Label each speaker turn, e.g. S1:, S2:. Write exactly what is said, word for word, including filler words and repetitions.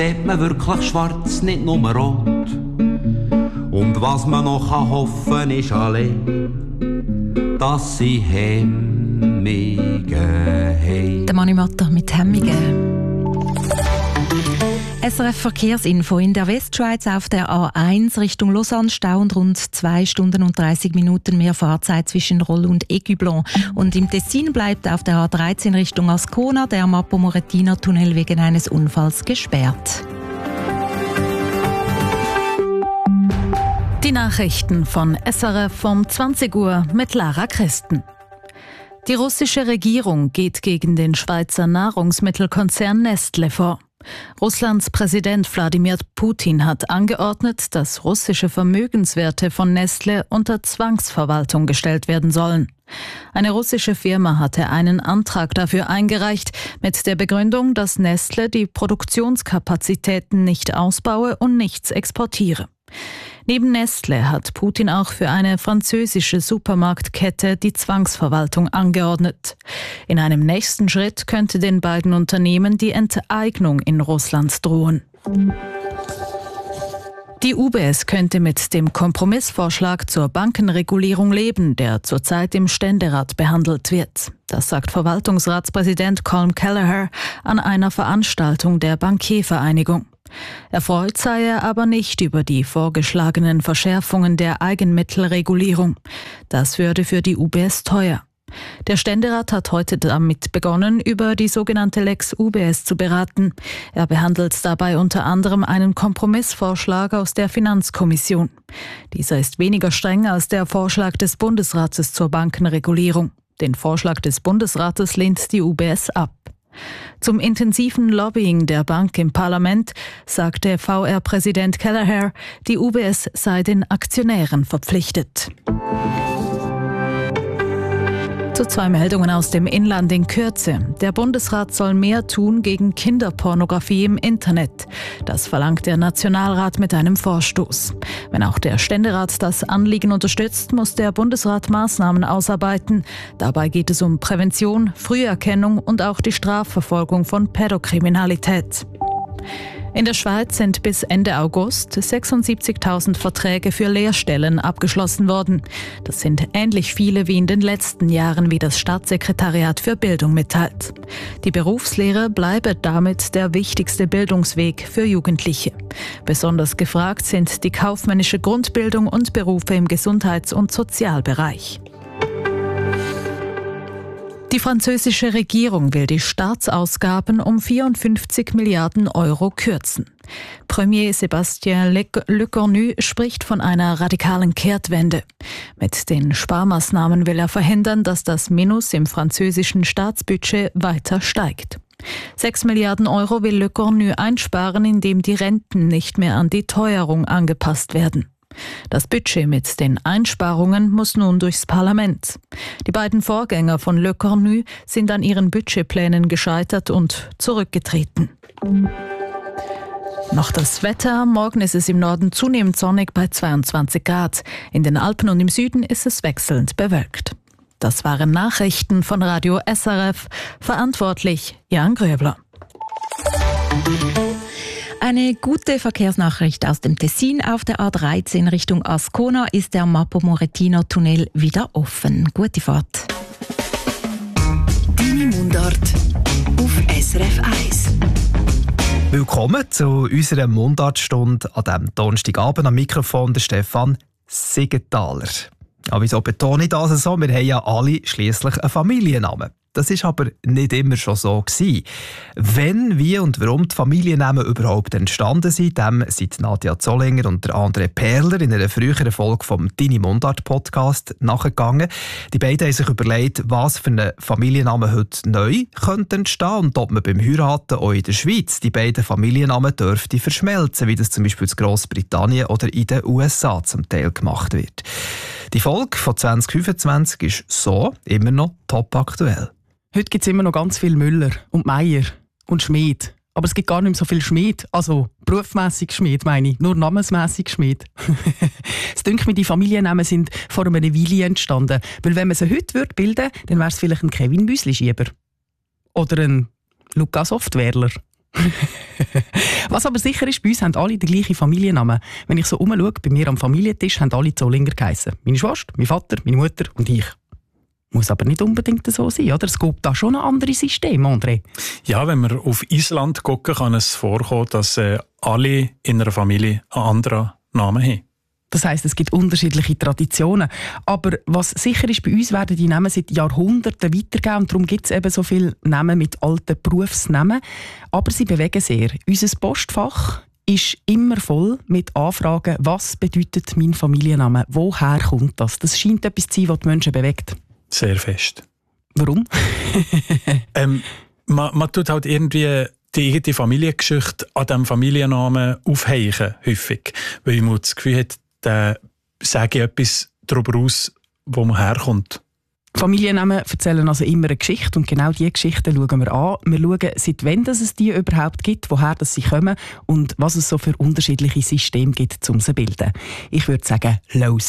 S1: sieht man wirklich schwarz, nicht nur rot. Und was man noch hoffen kann, ist allein, dass sie Hemmungen haben.
S2: Der Mani Matter mit Hemmungen. S R F Verkehrsinfo in der Westschweiz auf der A eins Richtung Lausanne Stau und rund zwei Stunden und dreißig Minuten mehr Fahrzeit zwischen Roll und Écublon. Und im Tessin bleibt auf der A dreizehn Richtung Ascona der Mappo-Moretina-Tunnel wegen eines Unfalls gesperrt.
S3: Die Nachrichten von S R F um zwanzig Uhr mit Lara Christen. Die russische Regierung geht gegen den Schweizer Nahrungsmittelkonzern Nestle vor. Russlands Präsident Wladimir Putin hat angeordnet, dass russische Vermögenswerte von Nestle unter Zwangsverwaltung gestellt werden sollen. Eine russische Firma hatte einen Antrag dafür eingereicht, mit der Begründung, dass Nestle die Produktionskapazitäten nicht ausbaue und nichts exportiere. Neben Nestle hat Putin auch für eine französische Supermarktkette die Zwangsverwaltung angeordnet. In einem nächsten Schritt könnte den beiden Unternehmen die Enteignung in Russland drohen. Die U B S könnte mit dem Kompromissvorschlag zur Bankenregulierung leben, der zurzeit im Ständerat behandelt wird. Das sagt Verwaltungsratspräsident Colm Kelleher an einer Veranstaltung der Bankiervereinigung. Erfreut sei er aber nicht über die vorgeschlagenen Verschärfungen der Eigenmittelregulierung. Das würde für die U B S teuer. Der Ständerat hat heute damit begonnen, über die sogenannte Lex U B S zu beraten. Er behandelt dabei unter anderem einen Kompromissvorschlag aus der Finanzkommission. Dieser ist weniger streng als der Vorschlag des Bundesrates zur Bankenregulierung. Den Vorschlag des Bundesrates lehnt die U B S ab. Zum intensiven Lobbying der Bank im Parlament sagte V R-Präsident Kelleher, die U B S sei den Aktionären verpflichtet. Zu zwei Meldungen aus dem Inland in Kürze. Der Bundesrat soll mehr tun gegen Kinderpornografie im Internet. Das verlangt der Nationalrat mit einem Vorstoß. Wenn auch der Ständerat das Anliegen unterstützt, muss der Bundesrat Maßnahmen ausarbeiten. Dabei geht es um Prävention, Früherkennung und auch die Strafverfolgung von Pädokriminalität. In der Schweiz sind bis Ende August sechsundsiebzigtausend Verträge für Lehrstellen abgeschlossen worden. Das sind ähnlich viele wie in den letzten Jahren, wie das Staatssekretariat für Bildung mitteilt. Die Berufslehre bleibe damit der wichtigste Bildungsweg für Jugendliche. Besonders gefragt sind die kaufmännische Grundbildung und Berufe im Gesundheits- und Sozialbereich. Die französische Regierung will die Staatsausgaben um vierundfünfzig Milliarden Euro kürzen. Premier Sébastien Lecornu spricht von einer radikalen Kehrtwende. Mit den Sparmaßnahmen will er verhindern, dass das Minus im französischen Staatsbudget weiter steigt. Sechs Milliarden Euro will Lecornu einsparen, indem die Renten nicht mehr an die Teuerung angepasst werden. Das Budget mit den Einsparungen muss nun durchs Parlament. Die beiden Vorgänger von Lecornu sind an ihren Budgetplänen gescheitert und zurückgetreten. Noch das Wetter. Morgen ist es im Norden zunehmend sonnig bei zweiundzwanzig Grad. In den Alpen und im Süden ist es wechselnd bewölkt. Das waren Nachrichten von Radio S R F. Verantwortlich Jan Gröbler.
S2: Eine gute Verkehrsnachricht aus dem Tessin. Auf der A dreizehn Richtung Ascona ist der Mappo-Moretina-Tunnel wieder offen. Gute Fahrt.
S4: Deine Mundart auf S R F eins.
S5: Willkommen zu unserer Mundartstunde an diesem Donnerstagabend. Am Mikrofon der Stefan Siegenthaler. Aber wieso betone ich das so? Wir haben ja alle schliesslich einen Familiennamen. Das ist aber nicht immer schon so gewesen. Wenn, wie und warum die Familiennamen überhaupt entstanden sind, dem sind Nadja Zollinger und der André Perler in einer früheren Folge vom Deine Mundart Podcast nachgegangen. Die beiden haben sich überlegt, was für einen Familiennamen heute neu könnte entstehen und ob man beim Heiraten auch in der Schweiz die beiden Familiennamen dürfte verschmelzen, wie das zum Beispiel in Grossbritannien oder in den U S A zum Teil gemacht wird. Die Folge von zwanzig fünfundzwanzig ist so immer noch top aktuell.
S6: Heute gibt es immer noch ganz viel Müller und Meier und Schmied. Aber es gibt gar nicht mehr so viel Schmied. Also berufsmässig Schmied, meine ich. Nur namensmässig Schmied. Es dünkt mir, die Familiennamen sind vor einer Weile entstanden. Weil wenn man sie heute würde bilden, dann wäre es vielleicht ein Kevin Büsli-Schieber. Oder ein Lukas Softwareler. Was aber sicher ist, bei uns haben alle den gleichen Familiennamen. Wenn ich so umschaue, bei mir am Familientisch haben alle Zollinger geheissen. Meine Schwester, mein Vater, meine Mutter und ich. Muss aber nicht unbedingt so sein, oder? Es gibt da schon ein anderes System, André.
S7: Ja, wenn wir auf Island gucken, kann es vorkommen, dass äh, alle in einer Familie einen anderen Namen haben.
S6: Das heisst, es gibt unterschiedliche Traditionen. Aber was sicher ist, bei uns werden die Namen seit Jahrhunderten weitergegeben und darum gibt es eben so viele Namen mit alten Berufsnamen. Aber sie bewegen sehr. Unser Postfach ist immer voll mit Anfragen, was bedeutet mein Familienname? Woher kommt das? Das scheint etwas zu sein, was die Menschen bewegt.
S7: Sehr fest.
S6: Warum?
S7: ähm, man, man tut halt irgendwie die eigene Familiengeschichte an diesem Familiennamen aufhängen, häufig. Weil man das Gefühl hat, da sage ich etwas darüber aus, wo man herkommt.
S6: Familiennamen erzählen also immer eine Geschichte und genau diese Geschichten schauen wir an. Wir schauen, seit wann es die überhaupt gibt, woher das sie kommen und was es so für unterschiedliche Systeme gibt, um sie zu bilden. Ich würde sagen, los!